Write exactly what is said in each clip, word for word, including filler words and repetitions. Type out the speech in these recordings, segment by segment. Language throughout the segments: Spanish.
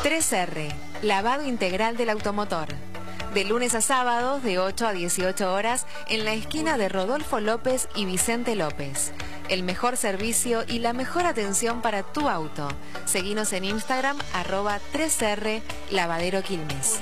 tres erre, lavado integral del automotor. De lunes a sábados, de ocho a dieciocho horas, en la esquina de Rodolfo López y Vicente López. El mejor servicio y la mejor atención para tu auto. Seguinos en Instagram, arroba tres erre, Lavadero Quilmes.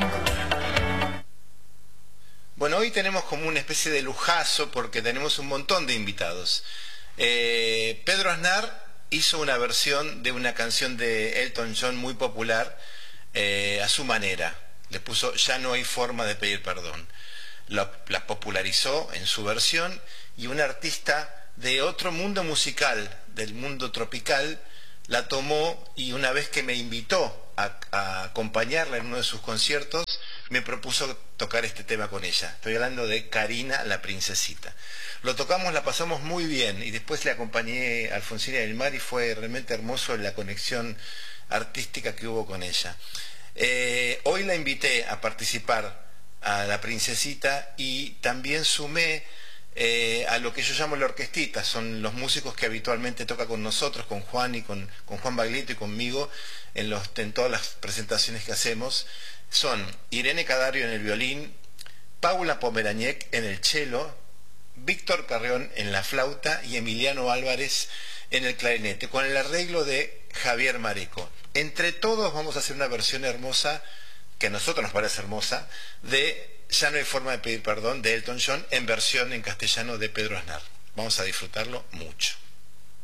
Bueno, hoy tenemos como una especie de lujazo porque tenemos un montón de invitados. Eh, Pedro Aznar hizo una versión de una canción de Elton John muy popular eh, a su manera. Le puso Ya no hay forma de pedir perdón. La, la popularizó en su versión y un artista de otro mundo musical, del mundo tropical, la tomó y una vez que me invitó a, a acompañarla en uno de sus conciertos, me propuso tocar este tema con ella. Estoy hablando de Karina la Princesita. Lo tocamos, la pasamos muy bien y después le acompañé a Alfonsina del Mar y fue realmente hermoso la conexión artística que hubo con ella. Eh, hoy la invité a participar a la Princesita y también sumé eh, a lo que yo llamo la orquestita. Son los músicos que habitualmente toca con nosotros, con Juan y con, con Juan Baglietto y conmigo en, los, en todas las presentaciones que hacemos. Son Irene Cadario en el violín, Paula Pomerañek en el cello, Víctor Carrión en la flauta y Emiliano Álvarez en el clarinete, con el arreglo de Javier Mareco. Entre todos vamos a hacer una versión hermosa, que a nosotros nos parece hermosa, de Ya no hay forma de pedir perdón, de Elton John, en versión en castellano de Pedro Aznar. Vamos a disfrutarlo mucho.